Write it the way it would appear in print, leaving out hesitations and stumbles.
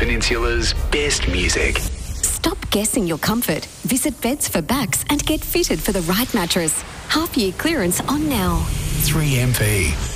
Peninsula's best music. Stop guessing your comfort. Visit Beds for Backs and get fitted for the right mattress. Half-year clearance on now. 3MP.